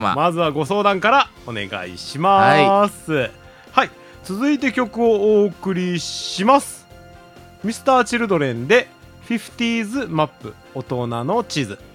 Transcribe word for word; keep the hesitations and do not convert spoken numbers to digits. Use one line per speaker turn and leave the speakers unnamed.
まあ、
まずはご相談からお願いします。はい、はい、続いて曲をお送りします。ミスターチルドレンでフィフティーズマップ大人の地図。